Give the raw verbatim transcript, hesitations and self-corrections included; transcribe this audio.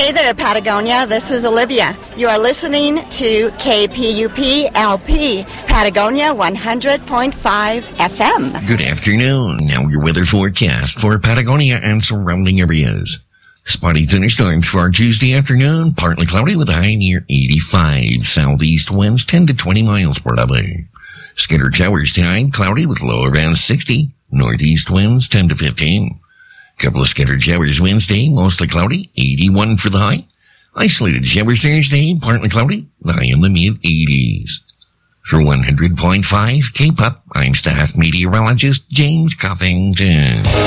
Hey there, Patagonia. This is Olivia. You are listening to K P U P L P, Patagonia one hundred point five F M. Good afternoon. Now your weather forecast for Patagonia and surrounding areas. Spotty thunderstorms for Tuesday afternoon. Partly cloudy with a high near eighty-five. Southeast winds ten to twenty miles per hour. Scattered showers tonight. Cloudy with low around sixty. Northeast winds ten to fifteen. Couple of scattered showers Wednesday, mostly cloudy, eighty-one for the high. Isolated showers Thursday, partly cloudy, the high in the mid-eighties. For one hundred point five K-Pop, I'm staff meteorologist James Coffington.